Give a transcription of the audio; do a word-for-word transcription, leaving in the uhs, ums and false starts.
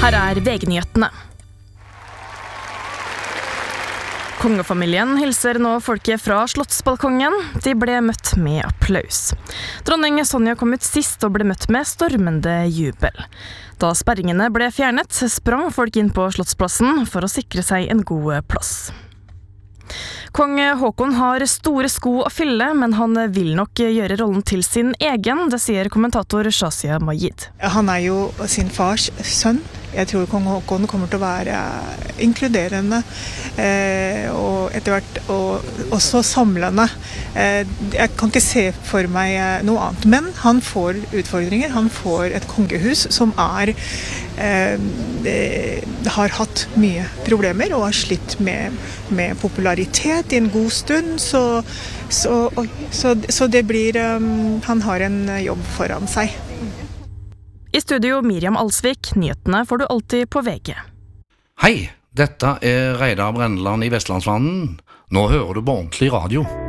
Her er V G-nyhetene. Kongefamilien hilser nå folket fra slottsbalkongen. De ble møtt med applaus. Dronning Sonja kom ut sist og ble møtt med stormende jubel. Da sperringene ble fjernet, sprang folk inn på slottsplassen for å sikre seg en god plass. Kong Håkon har store sko å fylle, men han vil nok gjøre rollen til sin egen, det sier kommentator Shazia Majid. Han er jo sin fars sønn. Jeg tror kong Håkon kommer til å være inkluderende eh, og etter hvert og også samlende. Eh, jeg kan ikke se for meg noe annet, men han får utfordringer. Han får et kongehus som er, eh, har hatt mye problemer og har slitt med, med popularitet i en god stund, så, så, så, så det blir, um, han har en jobb foran seg. I studio Miriam Alsvik, nyhetene får du alltid på V G. Hei, dette er Reidar Brenneland i Vestlandsvannen. Nå hører du på ordentlig radio.